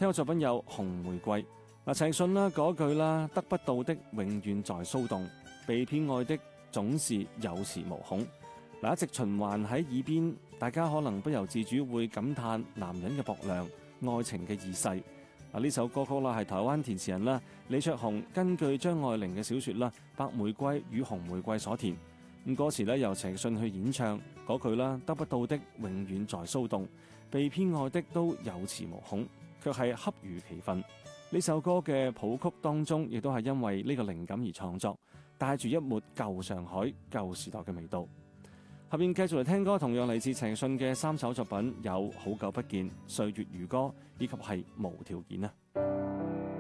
聽過作品有《紅玫瑰》。陳奕迅啦嗰句啦，得不到的永遠在騷動，被偏愛的總是有恃無恐。一直循環喺耳邊，大家可能不由自主會感嘆男人嘅薄涼，愛情嘅易逝。呢首歌曲啦係台灣填詞人啦李卓雄根據張愛玲嘅小說啦《白玫瑰與紅玫瑰》所填。歌詞咧由陳奕迅去演唱，嗰句啦，得不到的永遠在騷動，被偏愛的都有恃無恐，卻係恰如其分。呢首歌嘅譜曲當中，亦都係因為呢個靈感而創作，帶住一抹舊上海、舊時代嘅味道。後面繼續嚟聽歌，同樣嚟自陳奕迅嘅3首作品，有《好久不見》、《歲月如歌》以及係《無條件》啊。